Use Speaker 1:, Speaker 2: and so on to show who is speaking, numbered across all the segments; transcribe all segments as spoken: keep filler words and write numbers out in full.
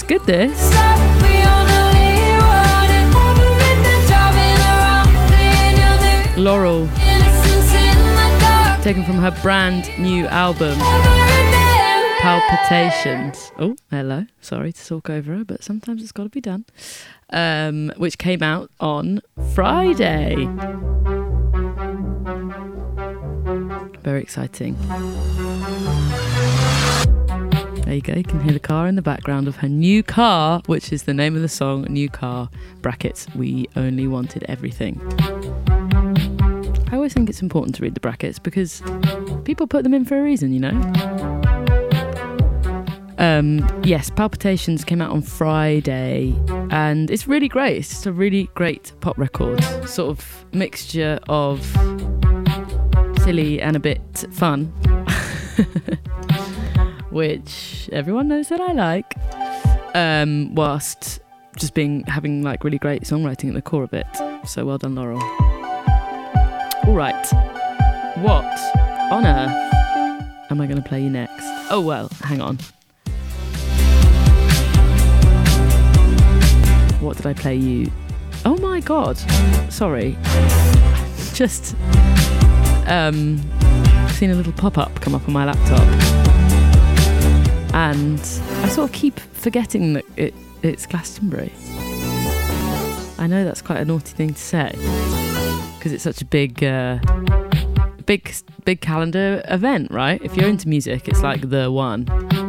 Speaker 1: It's good, this. Laurel, taken from her brand new album, Palpitations. Oh, hello. Sorry to talk over her, but sometimes it's got to be done. Um, which came out on Friday. Very exciting. There you go. You can hear the car in the background of her new car, which is the name of the song, New Car, brackets, We Only Wanted Everything. I always think it's important to read the brackets because people put them in for a reason, you know? Um, yes, Palpitations came out on Friday and it's really great. It's just a really great pop record. Sort of mixture of silly and a bit fun, which everyone knows that I like, um, whilst just being having like really great songwriting at the core of it. So well done, Laurel. All right, what on earth am I going to play you next? Oh, well, hang on. What did I play you? Oh my God, sorry. Just um, seen a little pop-up come up on my laptop. And I sort of keep forgetting that it, it's Glastonbury. I know that's quite a naughty thing to say, because it's such a big, uh, big, big calendar event, right? If you're into music, it's like the one.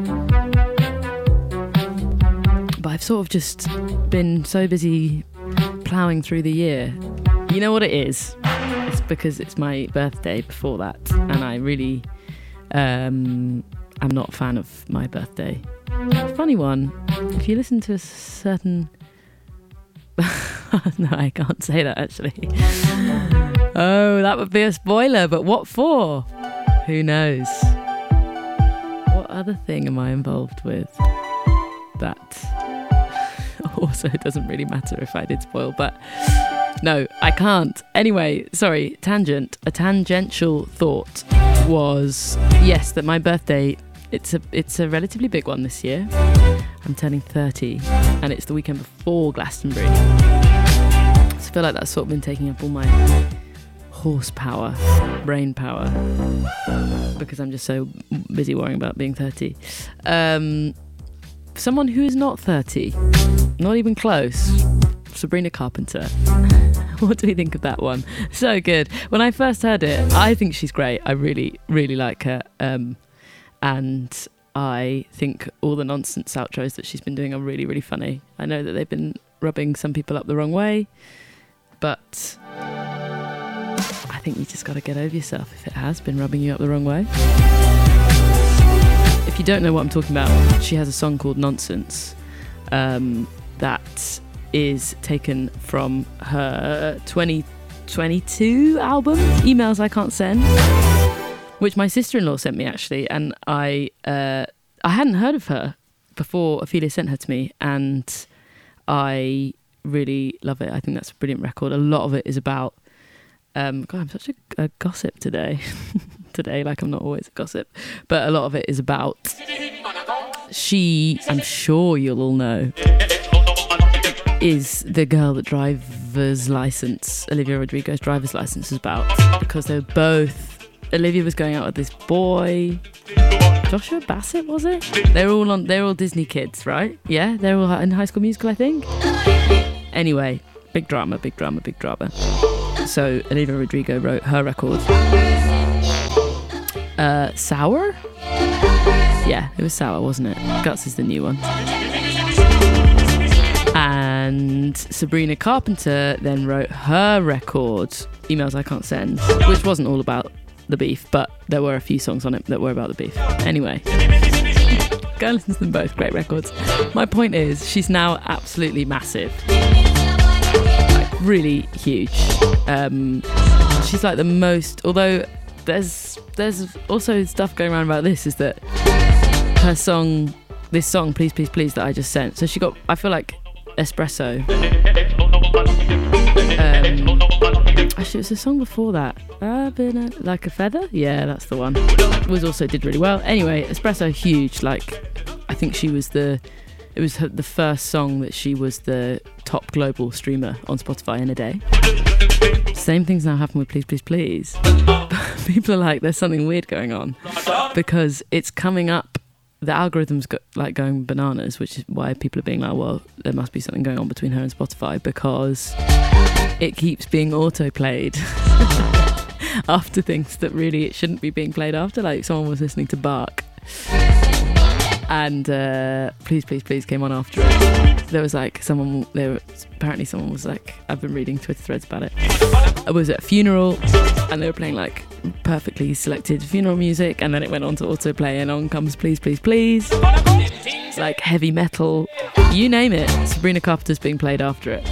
Speaker 1: But I've sort of just been so busy ploughing through the year. You know what it is? It's because it's my birthday before that, and I really um, am not a fan of my birthday. Funny one, if you listen to a certain... No, I can't say that actually. Oh, that would be a spoiler, but what for? Who knows? What other thing am I involved with? That also it doesn't really matter if I did spoil, but no, I can't. Anyway, sorry, tangent. A tangential thought was, yes, that my birthday, it's a it's a relatively big one this year. I'm turning thirty and it's the weekend before Glastonbury. So I feel like that's sort of been taking up all my horsepower, brain power, because I'm just so busy worrying about being thirty. Um, someone who is not thirty, not even close, Sabrina Carpenter. What do we think of that one? So good. When I first heard it, I think she's great. I really, really like her. Um, and I think all the nonsense outros that she's been doing are really, really funny. I know that they've been rubbing some people up the wrong way, but I think you just got to get over yourself if it has been rubbing you up the wrong way. If you don't know what I'm talking about, she has a song called Nonsense um, that is taken from her twenty twenty-two album, Emails I Can't Send, which my sister-in-law sent me actually, and I uh, I hadn't heard of her before Ophelia sent her to me, and I really love it. I think that's a brilliant record. A lot of it is about um, God, I'm such a, a gossip today. today, like I'm not always a gossip, but a lot of it is about she, I'm sure you'll all know, is the girl that driver's license, Olivia Rodrigo's driver's license is about, because they were both, Olivia was going out with this boy, Joshua Bassett, was it? They're all on, they're all Disney kids, right? Yeah, they're all in High School Musical, I think. Anyway, big drama, big drama, big drama. So Olivia Rodrigo wrote her record. Uh, Sour? Yeah, it was Sour, wasn't it? Guts is the new one. And Sabrina Carpenter then wrote her record, Emails I Can't Send, which wasn't all about the beef, but there were a few songs on it that were about the beef. Anyway, go and listen to them both. Great records. My point is, she's now absolutely massive. Like, really huge. Um, she's like the most, although there's there's also stuff going around about this, is that her song, this song, Please, Please, Please, that I just sent, so she got, I feel like, Espresso. Um, actually, it was a song before that. I've been a, like a feather. Yeah, that's the one. Was also did really well. Anyway, Espresso, huge. Like, I think she was the It was her, the first song that she was the top global streamer on Spotify in a day. Same things now happen with Please Please Please. People are like, there's something weird going on because it's coming up. The algorithm's got like going bananas, which is why people are being like, well, there must be something going on between her and Spotify, because it keeps being auto-played after things that really it shouldn't be being played after. Like someone was listening to Bark and uh, Please Please Please came on after it. There was like someone, there was, apparently someone was like, I've been reading Twitter threads about it. I was at a funeral and they were playing like perfectly selected funeral music, and then it went on to autoplay and on comes Please Please Please. It's like heavy metal, you name it, Sabrina Carpenter's being played after it.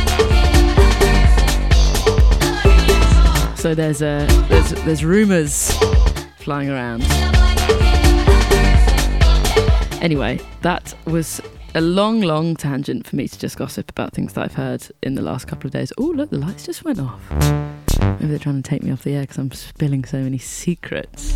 Speaker 1: So there's a there's there's rumours flying around. Anyway, that was a long, long tangent for me to just gossip about things that I've heard in the last couple of days. Oh, look, the lights just went off. Maybe they're trying to take me off the air because I'm spilling so many secrets.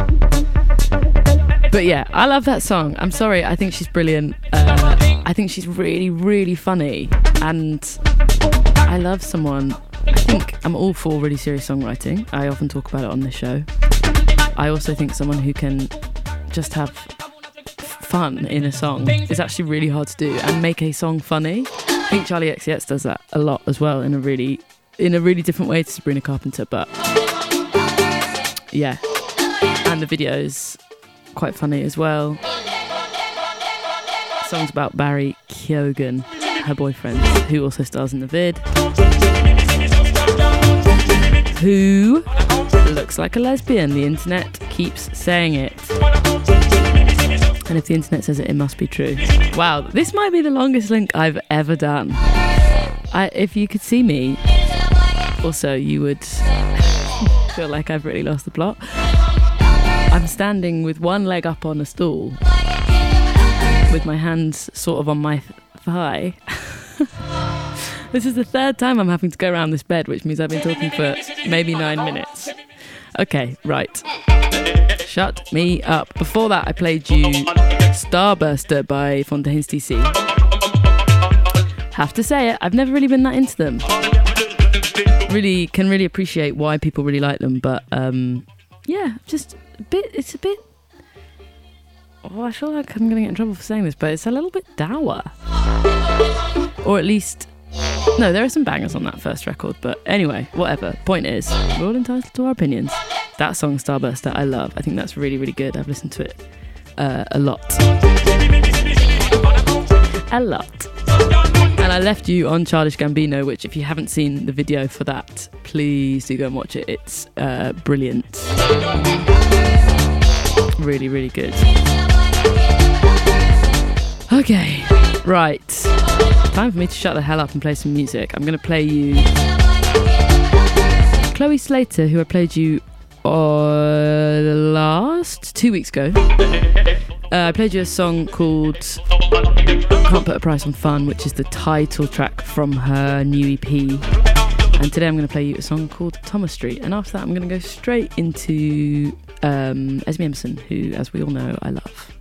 Speaker 1: But yeah, I love that song. I'm sorry, I think she's brilliant. Uh, I think she's really, really funny. And I love someone... I think I'm all for really serious songwriting. I often talk about it on this show. I also think someone who can just have fun in a song is actually really hard to do and make a song funny. I think Charlie X C X does that a lot as well in a really in a really different way to Sabrina Carpenter, but yeah. And the video's quite funny as well. The song's about Barry Keoghan, her boyfriend, who also stars in the vid, who looks like a lesbian. The internet keeps saying it. And if the internet says it, it must be true. Wow, this might be the longest link I've ever done. I, if you could see me, also you would feel like I've really lost the plot. I'm standing with one leg up on a stool, with my hands sort of on my th- thigh. This is the third time I'm having to go around this bed, which means I've been talking for maybe nine minutes. Okay, right. Shut me up. Before that, I played you Starburster by Fontaines D C. Have to say it, I've never really been that into them. Really, can really appreciate why people really like them, but um, yeah, just a bit, it's a bit... Oh, I feel like I'm going to get in trouble for saying this, but it's a little bit dour. Or at least... No, there are some bangers on that first record, but anyway, whatever. Point is, we're all entitled to our opinions. That song, Starburster, I love. I think that's really, really good. I've listened to it uh, a lot. A lot. And I left you on Childish Gambino, which if you haven't seen the video for that, please do go and watch it. It's uh, brilliant. Really, really good. Okay, right. Time for me to shut the hell up and play some music. I'm going to play you Chloe Slater, who I played you uh, last two weeks ago. Uh, I played you a song called Can't Put a Price on Fun, which is the title track from her new E P. And today I'm going to play you a song called Thomas Street. And after that, I'm going to go straight into um, Esme Emerson, who, as we all know, I love.